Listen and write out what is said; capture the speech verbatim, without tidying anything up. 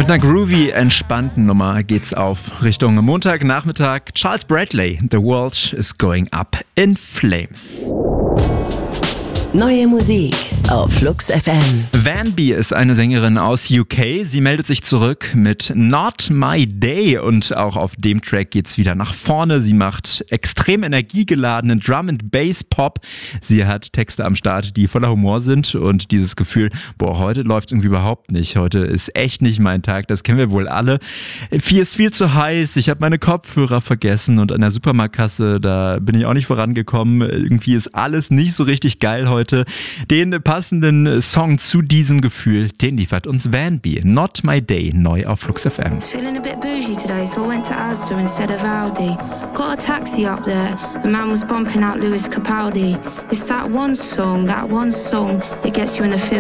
Mit einer groovy, entspannten Nummer geht's auf Richtung Montagnachmittag. Charles Bradley, The World is Going Up in Flames. Neue Musik auf Flux F M. Van B ist eine Sängerin aus U K. Sie meldet sich zurück mit Not My Day und auch auf dem Track geht's wieder nach vorne. Sie macht extrem energiegeladenen Drum and Bass Pop. Sie hat Texte am Start, die voller Humor sind und dieses Gefühl, boah, heute läuft's irgendwie überhaupt nicht. Heute ist echt nicht mein Tag, das kennen wir wohl alle. Viel ist viel zu heiß, ich habe meine Kopfhörer vergessen und an der Supermarktkasse, da bin ich auch nicht vorangekommen. Irgendwie ist alles nicht so richtig geil heute. Den passenden Song zu diesem Gefühl, den liefert uns Van B. Not My Day, neu auf Flux F M. Feeling a bit bougie today, so I went to Asda instead of Aldi. Got a taxi up there, the man was bumping out Lewis Capaldi. It's that one song, that one song that gets you in a feel.